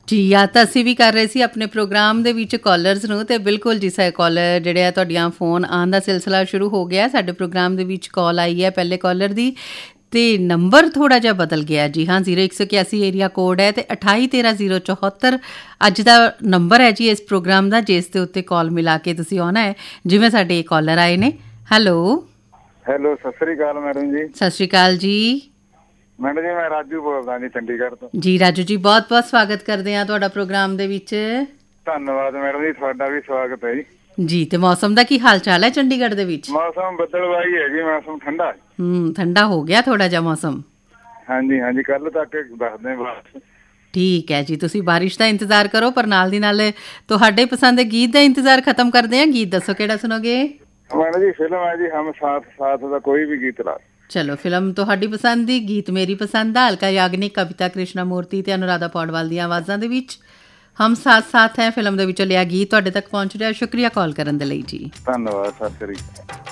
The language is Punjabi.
ਜੀ ਯਾਦ ਤਾਂ ਅਸੀਂ ਵੀ ਕਰ ਰਹੇ ਸੀ ਆਪਣੇ ਪ੍ਰੋਗਰਾਮ ਦੇ ਵਿੱਚ ਕਾਲਰਸ ਨੂੰ, ਅਤੇ ਬਿਲਕੁਲ ਜੀ ਕਾਲਰ ਜਿਹੜੇ ਆ ਤੁਹਾਡੀਆਂ ਫੋਨ ਆਉਣ ਦਾ ਸਿਲਸਿਲਾ ਸ਼ੁਰੂ ਹੋ ਗਿਆ। ਸਾਡੇ ਪ੍ਰੋਗਰਾਮ ਦੇ ਵਿੱਚ ਕਾਲ ਆਈ ਹੈ ਪਹਿਲੇ ਕਾਲਰ ਦੀ, ਅਤੇ ਨੰਬਰ ਥੋੜ੍ਹਾ ਜਿਹਾ ਬਦਲ ਗਿਆ। ਜੀ ਹਾਂ, 0181 ਏਰੀਆ ਕੋਡ ਹੈ ਅਤੇ 2813-074 ਅੱਜ ਦਾ ਨੰਬਰ ਹੈ ਜੀ ਇਸ ਪ੍ਰੋਗਰਾਮ ਦਾ, ਜਿਸ ਦੇ ਉੱਤੇ ਕਾਲ ਮਿਲਾ ਕੇ ਤੁਸੀਂ ਆਉਣਾ ਹੈ। ਜਿਵੇਂ ਸਾਡੇ ਇਹ ਕਾਲਰ ਆਏ ਨੇ। ਹੈਲੋ ਹੈਲੋ, ਸਤਿ ਸ੍ਰੀ ਅਕਾਲ ਮੈਡਮ ਜੀ। ਸਤਿ ਸ਼੍ਰੀ ਅਕਾਲ ਜੀ। ਮੈਡਮ ਜੀ, ਮੈਂ ਰਾਜੂ ਬੋਲਦਾ ਜੀ, ਚੰਡੀਗੜ੍ਹ ਤੋਂ। ਜੀ ਰਾਜੂ ਜੀ, ਬਹੁਤ ਬਹੁਤ ਸਵਾਗਤ ਕਰਦੇ ਹਾਂ ਤੁਹਾਡਾ ਪ੍ਰੋਗਰਾਮ ਦੇ ਵਿੱਚ। ਧੰਨਵਾਦ ਮੈਡਮ ਜੀ, ਤੁਹਾਡਾ ਵੀ ਸਵਾਗਤ ਹੈ ਜੀ। ਜੀ, ਤੇ ਮੌਸਮ ਦਾ ਕੀ ਹਾਲ ਚਾਲ ਹੈ ਚੰਡੀਗੜ੍ਹ ਦੇ ਵਿੱਚ? ਮੌਸਮ ਬੱਦਲਵਾਈ ਹੈ ਜੀ, ਮੌਸਮ ਠੰਡਾ। ਠੰਡਾ ਹੋ ਗਿਆ ਥੋੜਾ ਜਿਹਾ ਮੌਸਮ? ਹਾਂਜੀ ਹਾਂਜੀ, ਕੱਲ ਤੱਕ ਦੱਸਦੇ ਬਸ। ਠੀਕ ਹੈ ਜੀ, ਤੁਸੀਂ ਬਾਰਿਸ਼ ਦਾ ਇੰਤਜ਼ਾਰ ਕਰੋ, ਪਰ ਨਾਲ ਦੀ ਨਾਲ ਤੁਹਾਡੇ ਪਸੰਦ ਦੇ ਗੀਤ ਦਾ ਇੰਤਜ਼ਾਰ ਖਤਮ ਕਰਦੇ ਹਾਂ। ਗੀਤ ਦੱਸੋ ਕਿਹੜਾ ਸੁਣੋਗੇ? ਮੈਡਮ ਜੀ, ਫਿਲਮ ਹੈ ਜੀ ਹਮ ਸਾਥ ਸਾਥ ਦਾ ਕੋਈ ਵੀ ਗੀਤ ਲਾ। ਚਲੋ, ਫਿਲਮ ਤੁਹਾਡੀ ਪਸੰਦ ਦੀ, ਗੀਤ ਮੇਰੀ ਪਸੰਦ ਦਾ। ਅਲਕਾ ਯਾਗਨਿਕ, ਕਵਿਤਾ ਕ੍ਰਿਸ਼ਨਾ ਮੂਰਤੀ ਤੇ ਅਨੁਰਾਧਾ ਪੌਡਵਾਲ ਦੀਆਂ ਆਵਾਜ਼ਾਂ ਦੇ ਵਿੱਚ ਹਮ ਸਾਥ ਸਾਥ ਹੈ ਫਿਲਮ ਦੇ ਵਿੱਚੋਂ ਲਿਆ ਗੀਤ ਤੁਹਾਡੇ ਤੱਕ ਪਹੁੰਚ ਰਿਹਾ। ਸ਼ੁਕਰੀਆ ਕਾਲ ਕਰਨ ਦੇ ਲਈ ਜੀ। ਧੰਨਵਾਦ, ਸਤਿ ਸ੍ਰੀ ਅਕਾਲ।